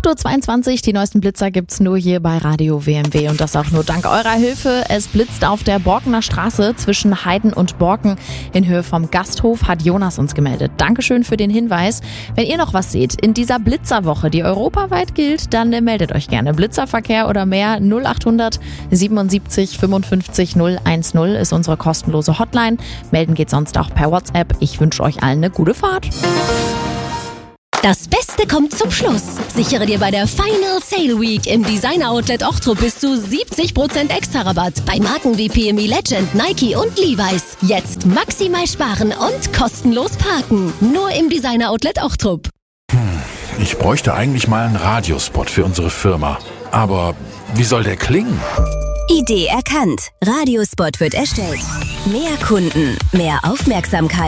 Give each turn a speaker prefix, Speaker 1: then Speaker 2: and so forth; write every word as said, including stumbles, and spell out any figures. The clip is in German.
Speaker 1: Uhr zweiundzwanzig, die neuesten Blitzer gibt's nur hier bei Radio W M W und das auch nur dank eurer Hilfe. Es blitzt auf der Borkener Straße zwischen Heiden und Borken in Höhe vom Gasthof, hat Jonas uns gemeldet. Dankeschön für den Hinweis. Wenn ihr noch was seht in dieser Blitzerwoche, die europaweit gilt, dann meldet euch gerne. Blitzerverkehr oder mehr null achthundert siebenundsiebzig fünfundfünfzig null eins null ist unsere kostenlose Hotline. Melden geht sonst auch per WhatsApp. Ich wünsche euch allen eine gute Fahrt.
Speaker 2: Das Beste kommt zum Schluss. Sichere dir bei der Final Sale Week im Designer Outlet Ochtrup bis zu siebzig Prozent extra Rabatt bei Marken wie P M E Legend, Nike und Levi's. Jetzt maximal sparen und kostenlos parken. Nur im Designer Outlet Ochtrup.
Speaker 3: Hm, ich bräuchte eigentlich mal einen Radiospot für unsere Firma. Aber wie soll der klingen?
Speaker 4: Idee erkannt. Radiospot wird erstellt. Mehr Kunden, mehr Aufmerksamkeit.